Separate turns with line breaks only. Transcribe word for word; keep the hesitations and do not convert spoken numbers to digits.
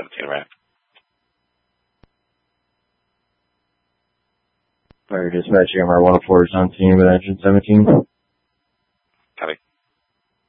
seventeen ramp.
Fire dispatch, M R one oh four is on scene with engine seventeen.